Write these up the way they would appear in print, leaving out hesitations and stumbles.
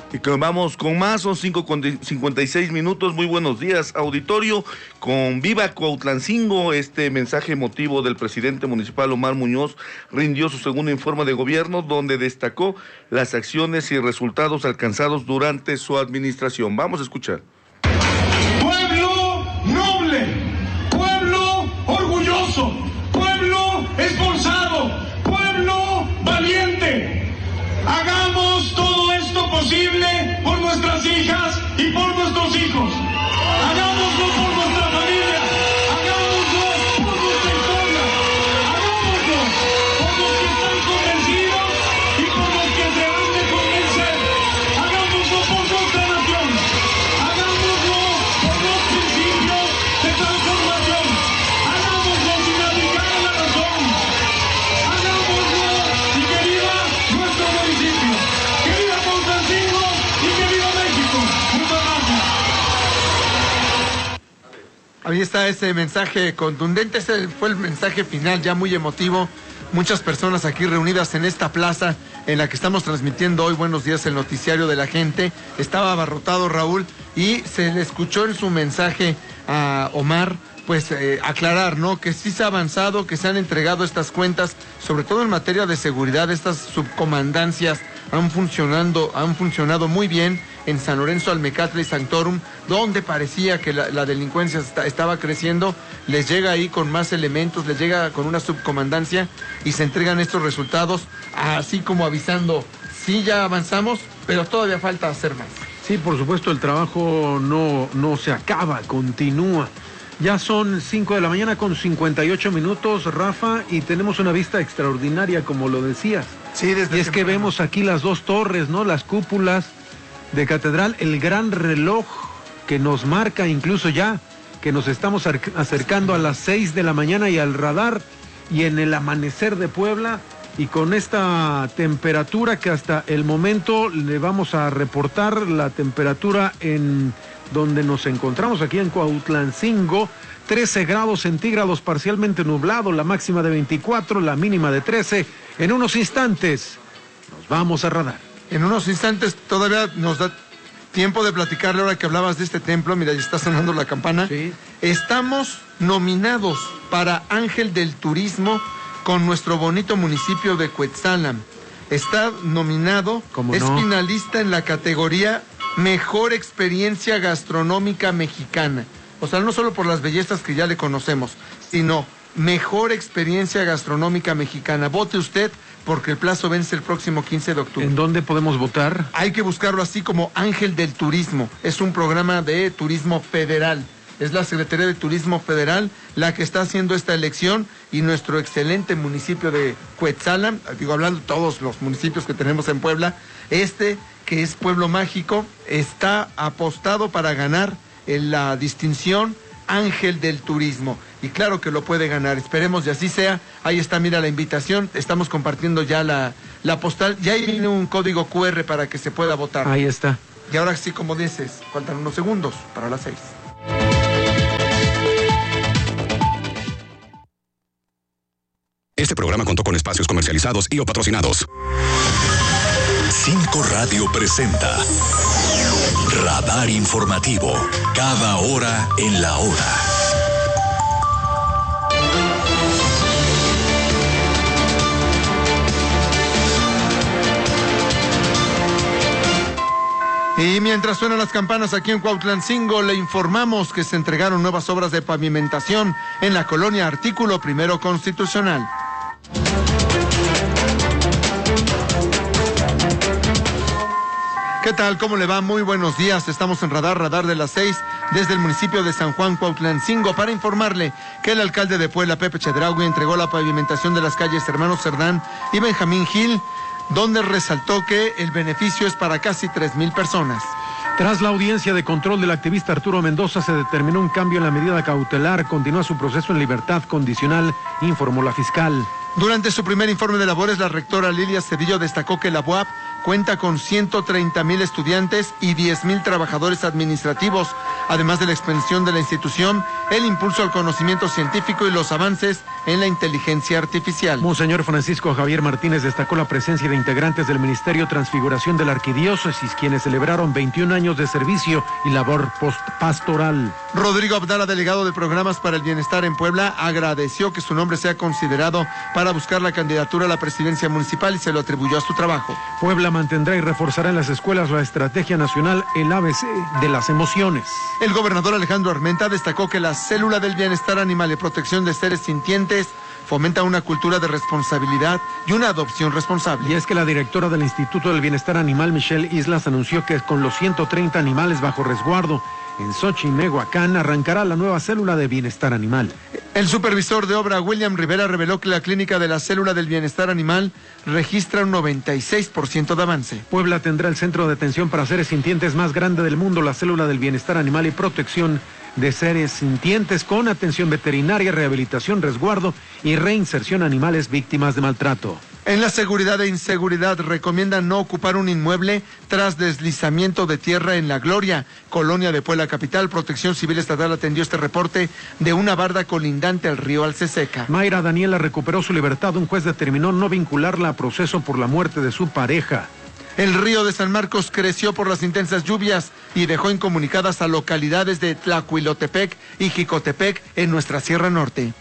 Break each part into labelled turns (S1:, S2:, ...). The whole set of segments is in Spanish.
S1: Y vamos con más, son 5:56 minutos. Muy buenos días, auditorio. Con Viva Cuautlancingo, este mensaje emotivo del presidente municipal Omar Muñoz rindió su segundo informe de gobierno, donde destacó las acciones y resultados alcanzados durante su administración. Vamos a escuchar.
S2: Pueblo noble, pueblo orgulloso, pueblo esforzado, pueblo valiente. Hagamos todo esto posible por nuestras hijas y por nuestros hijos. Hagámoslo por nuestra familia. Hagámoslo por nuestra historia. Hagámoslo por los que están convencidos y por los que se han de convencer. Hagámoslo por nuestra nación. Hagámoslo por los principios de transformación. Hagámoslo sin abdicar a la razón. Hagámoslo y que viva nuestro municipio. Que viva Cuautlancingo y que viva México. Muchas gracias.
S3: Ahí está ese mensaje contundente, ese fue el mensaje final, ya muy emotivo. Muchas personas aquí reunidas en esta plaza en la que estamos transmitiendo hoy Buenos Días, el noticiario de la gente. Estaba abarrotado, Raúl, y se le escuchó en su mensaje a Omar, pues aclarar, ¿no? Que sí se ha avanzado, que se han entregado estas cuentas, sobre todo en materia de seguridad. Estas subcomandancias han funcionado muy bien en San Lorenzo, Almecatla y Sanctorum, donde parecía que la delincuencia estaba creciendo. Les llega ahí con más elementos, les llega con una subcomandancia y se entregan estos resultados, así como avisando, sí, ya avanzamos, pero todavía falta hacer más.
S4: Sí, por supuesto, el trabajo no se acaba, continúa. Ya son 5 de la mañana con 58 minutos, Rafa, y tenemos una vista extraordinaria, como lo decías.
S3: Sí, desde
S4: y es que vemos aquí las dos torres, ¿no? Las cúpulas de catedral, el gran reloj que nos marca incluso ya que nos estamos acercando a las 6 de la mañana y al radar y en el amanecer de Puebla, y con esta temperatura que hasta el momento le vamos a reportar la temperatura en donde nos encontramos aquí en Cuautlancingo, 13 grados centígrados, parcialmente nublado, la máxima de 24, la mínima de 13. En unos instantes nos vamos a radar.
S3: En unos instantes todavía nos da tiempo de platicarle ahora que hablabas de este templo. Mira, ya está sonando la campana.
S4: Sí.
S3: Estamos nominados para Ángel del Turismo con nuestro bonito municipio de Cuetzalan. Está nominado, es finalista en la categoría Mejor Experiencia Gastronómica Mexicana. O sea, no solo por las bellezas que ya le conocemos, sino Mejor Experiencia Gastronómica Mexicana. Vote usted, porque el plazo vence el próximo 15 de octubre.
S4: ¿En dónde podemos votar?
S3: Hay que buscarlo así como Ángel del Turismo. Es un programa de turismo federal. Es la Secretaría de Turismo Federal la que está haciendo esta elección, y nuestro excelente municipio de Cuetzalan, digo, hablando de todos los municipios que tenemos en Puebla, que es Pueblo Mágico, está apostado para ganar la distinción Ángel del Turismo. Y claro que lo puede ganar, esperemos y así sea. Ahí está, mira la invitación, estamos compartiendo ya la postal, ya ahí viene un código QR para que se pueda votar.
S4: Ahí está.
S3: Y ahora sí, como dices, faltan unos segundos para las 6.
S5: Este programa contó con espacios comercializados y o patrocinados.
S6: 5 Radio presenta Radar Informativo, cada hora en la hora.
S3: Y mientras suenan las campanas aquí en Cuautlancingo, le informamos que se entregaron nuevas obras de pavimentación en la colonia Artículo Primero Constitucional. ¿Qué tal? ¿Cómo le va? Muy buenos días. Estamos en Radar de las 6, desde el municipio de San Juan Cuautlancingo, para informarle que el alcalde de Puebla, Pepe Chedraui, entregó la pavimentación de las calles Hermanos Cerdán y Benjamín Gil, donde resaltó que el beneficio es para casi 3,000 personas.
S4: Tras la audiencia de control del activista Arturo Mendoza, se determinó un cambio en la medida cautelar. Continúa su proceso en libertad condicional, informó la fiscal.
S3: Durante su primer informe de labores, la rectora Lilia Cedillo destacó que la UAP cuenta con 130,000 estudiantes y 10,000 trabajadores administrativos, además de la expansión de la institución, el impulso al conocimiento científico y los avances en la inteligencia artificial.
S4: Monseñor Francisco Javier Martínez destacó la presencia de integrantes del Ministerio Transfiguración de la Arquidiócesis, quienes celebraron 21 años de servicio y labor pastoral.
S3: Rodrigo Abdala, delegado de Programas para el Bienestar en Puebla, agradeció que su nombre sea considerado para buscar la candidatura a la presidencia municipal y se lo atribuyó a su trabajo.
S4: Puebla mantendrá y reforzará en las escuelas la estrategia nacional, el ABC de las emociones.
S3: El gobernador Alejandro Armenta destacó que la célula del bienestar animal y protección de seres sintientes fomenta una cultura de responsabilidad y una adopción responsable.
S4: Y es que la directora del Instituto del Bienestar Animal, Michelle Islas, anunció que con los 130 animales bajo resguardo en Xochimehuacán arrancará la nueva célula de bienestar animal.
S3: El supervisor de obra, William Rivera, reveló que la clínica de la célula del bienestar animal registra un 96% de avance.
S4: Puebla tendrá el centro de atención para seres sintientes más grande del mundo, la célula del bienestar animal y protección de seres sintientes, con atención veterinaria, rehabilitación, resguardo y reinserción a animales víctimas de maltrato.
S3: En la seguridad e inseguridad recomiendan no ocupar un inmueble tras deslizamiento de tierra en La Gloria, colonia de Puebla Capital. Protección Civil Estatal atendió este reporte de una barda colindante al río Alceseca.
S4: Mayra Daniela recuperó su libertad. Un juez determinó no vincularla a proceso por la muerte de su pareja.
S3: El río de San Marcos creció por las intensas lluvias y dejó incomunicadas a localidades de Tlacuilotepec y Jicotepec en nuestra Sierra Norte.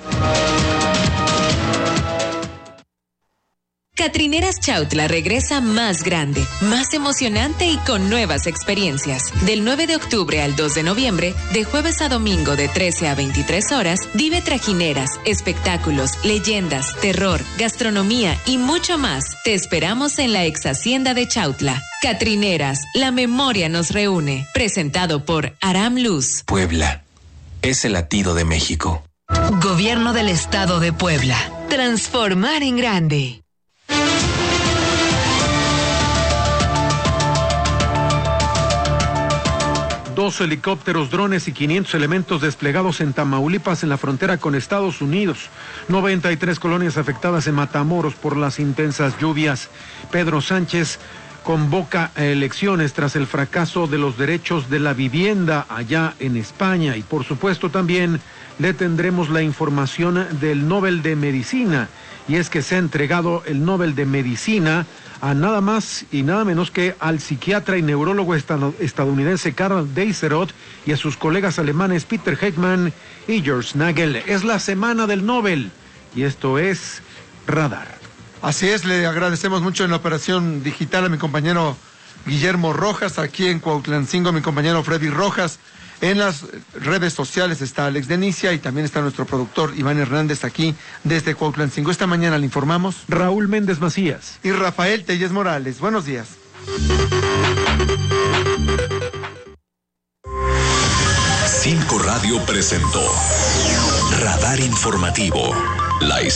S7: Catrineras Chautla regresa más grande, más emocionante y con nuevas experiencias. Del 9 de octubre al 2 de noviembre, de jueves a domingo de 13 a 23 horas, vive trajineras, espectáculos, leyendas, terror, gastronomía y mucho más. Te esperamos en la ex hacienda de Chautla. Catrineras, la memoria nos reúne. Presentado por Aram Luz.
S8: Puebla es el latido de México.
S9: Gobierno del Estado de Puebla. Transformar en grande.
S4: Dos helicópteros, drones y 500 elementos desplegados en Tamaulipas en la frontera con Estados Unidos. 93 colonias afectadas en Matamoros por las intensas lluvias. Pedro Sánchez convoca a elecciones tras el fracaso de los derechos de la vivienda allá en España. Y por supuesto también le tendremos la información del Nobel de Medicina. Y es que se ha entregado el Nobel de Medicina a nada más y nada menos que al psiquiatra y neurólogo estadounidense Karl Deiserot y a sus colegas alemanes Peter Heckmann y George Nagel. Es la semana del Nobel y esto es Radar.
S3: Así es, le agradecemos mucho en la operación digital a mi compañero Guillermo Rojas, aquí en Cuautlancingo a mi compañero Freddy Rojas. En las redes sociales está Alex Denicia y también está nuestro productor Iván Hernández aquí desde Cuautlancingo. Esta mañana le informamos
S4: Raúl Méndez Macías
S3: y Rafael Telles Morales. Buenos días.
S6: 5 Radio presentó Radar Informativo. La